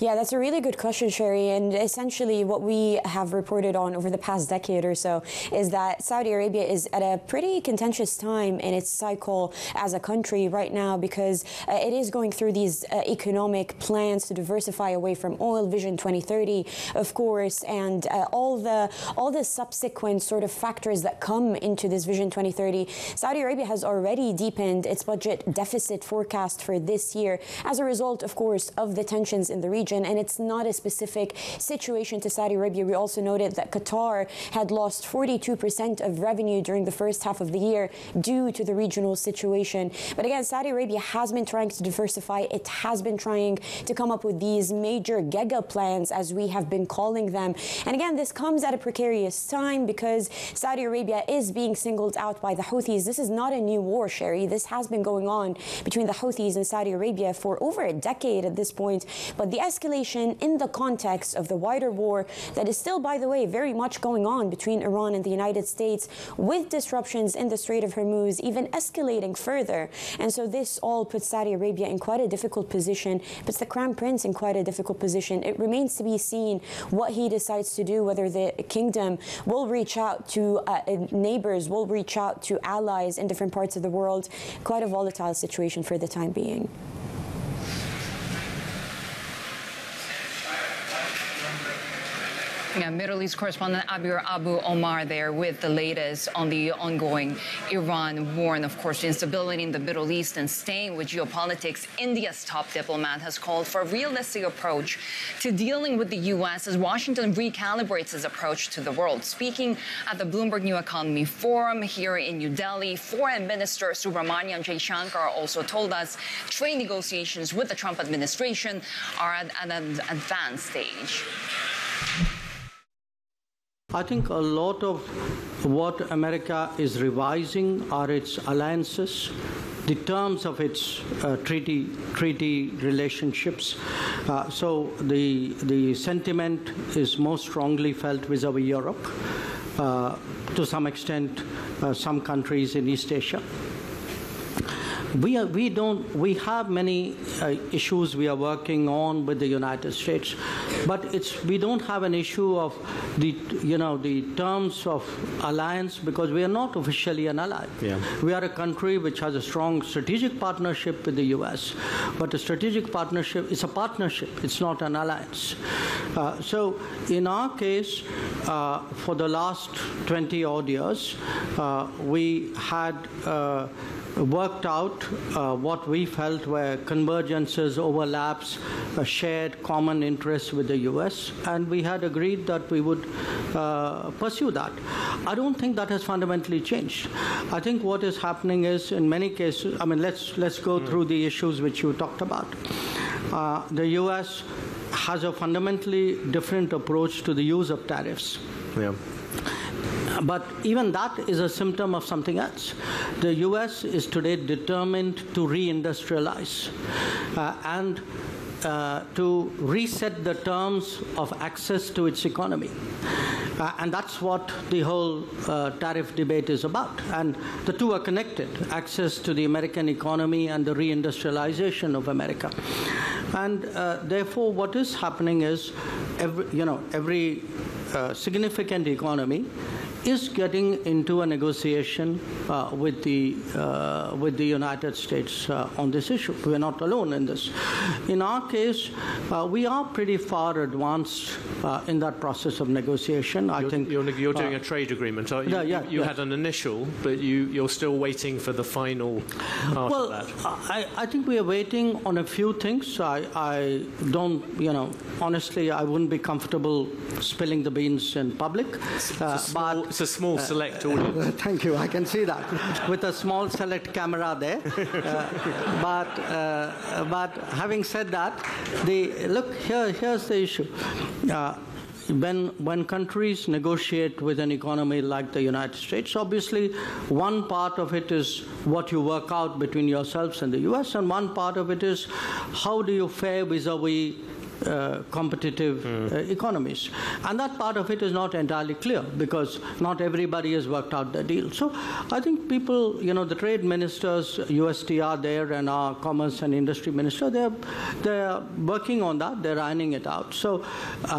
Yeah, that's a really good question, Sherry. And essentially what we have reported on over the past decade or so is that Saudi Arabia is at a pretty contentious time in its cycle as a country right now, because it is going through these economic plans to diversify away from oil, Vision 2030, of course, and all the subsequent sort of factors that come into this Vision 2030. Saudi Arabia has already deepened its budget deficit forecast for this year as a result, of course, of the tensions in the region. And it's not a specific situation to Saudi Arabia. We also noted that Qatar had lost 42% of revenue during the first half of the year due to the regional situation. But again, Saudi Arabia has been trying to diversify. It has been trying to come up with these major giga plans, as we have been calling them. And again, this comes at a precarious time because Saudi Arabia is being singled out by the Houthis. This is not a new war, Sherry. This has been going on between the Houthis and Saudi Arabia for over a decade at this point. But the escalation in the context of the wider war that is still, by the way, very much going on between Iran and the United States, with disruptions in the Strait of Hormuz even escalating further. And so this all puts Saudi Arabia in quite a difficult position, puts the Crown Prince in quite a difficult position. It remains to be seen what he decides to do, whether the kingdom will reach out to neighbors, will reach out to allies in different parts of the world. Quite a volatile situation for the time being. Yeah, Middle East correspondent Abir Abu Omar there with the latest on the ongoing Iran war. And of course, the instability in the Middle East. And staying with geopolitics, India's top diplomat has called for a realistic approach to dealing with the U.S. as Washington recalibrates its approach to the world. Speaking at the Bloomberg New Economy Forum here in New Delhi, Foreign Minister Subramaniam Jaishankar also told us trade negotiations with the Trump administration are at an advanced stage. I think a lot of what America is revising are its alliances, the terms of its treaty relationships. So the sentiment is most strongly felt vis-a-vis Europe, to some extent, some countries in East Asia. We have many issues we are working on with the United States, but we don't have an issue of the terms of alliance, because we are not officially an ally. Yeah. We are a country which has a strong strategic partnership with the U.S., but a strategic partnership is a partnership. It's not an alliance. So in our case, for the last 20 odd years, we had worked out what we felt were convergences, overlaps, shared common interests with the U.S., and we had agreed that we would pursue that. I don't think that has fundamentally changed. I think what is happening is, in many cases, I mean, let's go through the issues which you talked about. The U.S. has a fundamentally different approach to the use of tariffs. Yeah. But even that is a symptom of something else. The U.S. is today determined to reindustrialize and to reset the terms of access to its economy. And that's what the whole tariff debate is about. And the two are connected, access to the American economy and the reindustrialization of America. And therefore, what is happening is every significant economy is getting into a negotiation with the United States on this issue. We're not alone in this. In our case, we are pretty far advanced in that process of negotiation. I think you're doing a trade agreement. You had an initial, but you're still waiting for the final part of that. I think we are waiting on a few things. I don't, honestly, I wouldn't be comfortable spilling the beans in public. It's a small select audience. Thank you. I can see that with a small select camera there. But having said that, here's the issue. When countries negotiate with an economy like the United States, obviously one part of it is what you work out between yourselves and the U.S., and one part of it is how do you fare vis-a-vis competitive economies. And that part of it is not entirely clear because not everybody has worked out the deal. So I think people, the trade ministers, USTR there, and our commerce and industry minister, they're working on that. They're ironing it out. So